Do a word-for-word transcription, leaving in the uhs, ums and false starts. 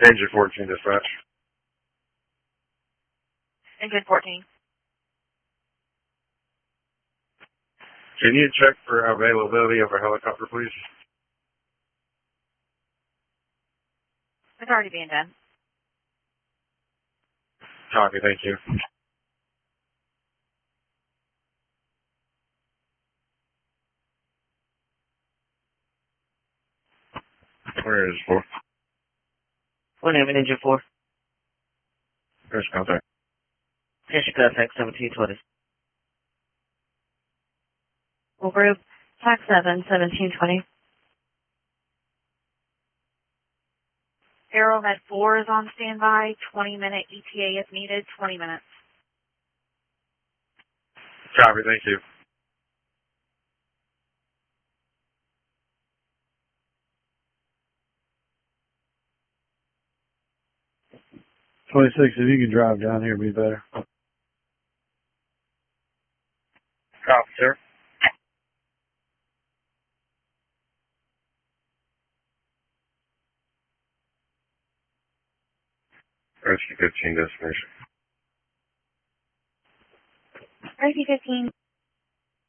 Engine fourteen dispatch. Engine fourteen. Can you check for availability of a helicopter, please? It's already being done. Copy, thank you. Where is four? One name, Engine four. Where's contact? Engine contact seventeen twenty. Full group, Tac seven, seventeen twenty. Arrowhead four is on standby, twenty minute E T A if needed, twenty minutes. Copy, thank you. twenty-six, if you can drive down here, it'd be better. Copy, sir. Rescue fifteen destination. Rescue fifteen.